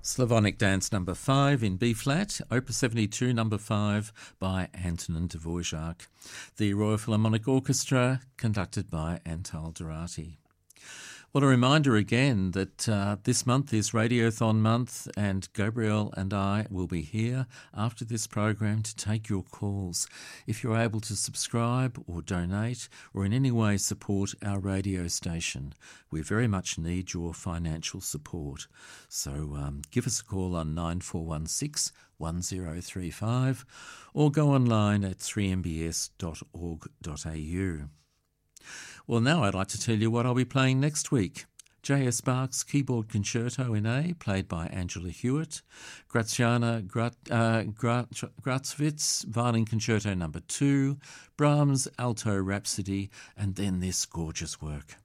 Slavonic Dance number 5 in B-flat, Opus 72 number 5 by Antonin Dvorak. The Royal Philharmonic Orchestra conducted by Antal Dorati. Well, a reminder again that this month is Radiothon month, and Gabrielle and I will be here after this program to take your calls. If you're able to subscribe or donate or in any way support our radio station, we very much need your financial support. So give us a call on 9416 1035 or go online at 3mbs.org.au. Well, now I'd like to tell you what I'll be playing next week. J.S. Bach's Keyboard Concerto in A, played by Angela Hewitt. Graziana Grazowitz, Violin Concerto number 2. Brahms' Alto Rhapsody, and then this gorgeous work.